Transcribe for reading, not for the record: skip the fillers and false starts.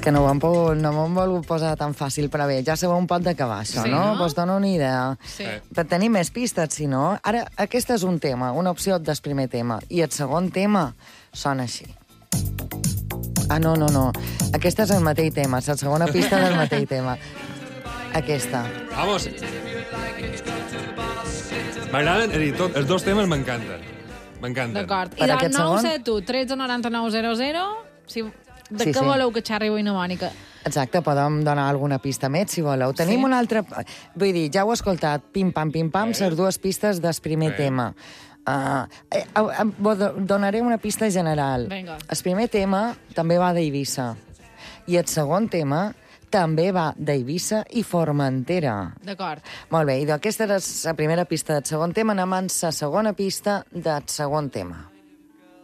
que no m'ho han volgut posar tan fàcil, però bé, ja sabeu un pot d'acabar això, Sí, no? no? Vos dono una idea. Sí. Per tenir més pistes, si no. Ara, aquest és un tema, una opció del primer tema, i el segon tema sona així. Ah, no. Aquest és el mateix tema, la segona pista del mateix tema. Aquesta. Vamos. M'agraden, és a dir, els dos temes m'encanten. M'encanten. D'acord. Per I del aquest segon? 971 13 99 00, si... de Sí, què sí. voleu que xerri avui na Mònica? Exacte, podem donar alguna pista més, si voleu. Tenim una altra... Vull dir, ja heu escoltat, pim-pam, les dues pistes del primer tema. Donaré una pista general. Vinga. El primer tema també va d'Eivissa. I el segon tema també va d'Eivissa i Formentera. D'acord. Molt bé, i aquesta era la primera pista del segon tema. Anem amb la segona pista del segon tema.